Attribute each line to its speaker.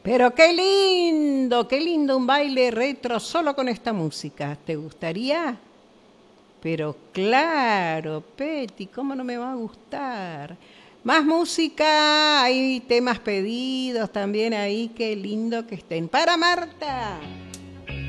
Speaker 1: Pero qué lindo un baile retro solo con esta música. ¿Te gustaría? Pero claro, Peti, ¿cómo no me va a gustar? Más música, hay temas pedidos también ahí, qué lindo que estén. Para Marta.